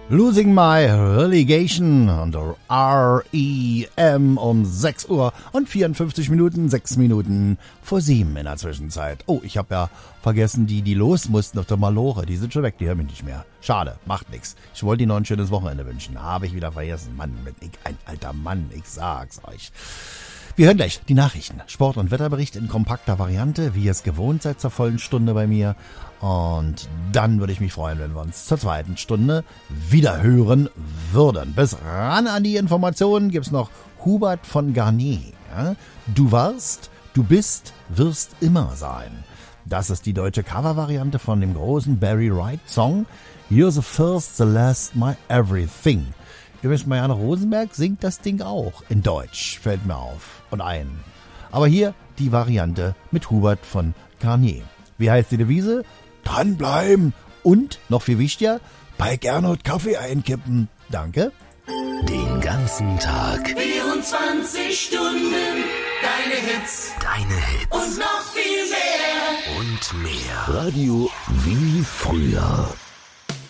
Losing My Relegation unter R.E.M. um 6 Uhr und 54 Minuten, 6 Minuten vor 7 in der Zwischenzeit. Oh, ich habe ja vergessen, die los mussten auf der Malore. Die sind schon weg, die hören mich nicht mehr. Schade, macht nix. Ich wollte Ihnen noch ein schönes Wochenende wünschen. Habe ich wieder vergessen. Mann, ein alter Mann, ich sag's euch. Wir hören gleich die Nachrichten. Sport- und Wetterbericht in kompakter Variante, wie ihr es gewohnt seid zur vollen Stunde bei mir. Und dann würde ich mich freuen, wenn wir uns zur zweiten Stunde wieder hören würden. Bis ran an die Informationen gibt's noch Hubert von Garnier. Ja? Du warst, du bist, wirst immer sein. Das ist die deutsche Covervariante von dem großen Barry Wright Song You're the first, the last, my everything. Übrigens, Marianne Rosenberg singt das Ding auch in Deutsch, fällt mir auf und ein. Aber hier die Variante mit Hubert von Garnier. Wie heißt die Devise? Dranbleiben und, noch viel wichtiger, bei Gernot Kaffee einkippen. Danke. Den ganzen Tag. 24 Stunden. Deine Hits. Und noch viel mehr. Und mehr. Radio wie früher.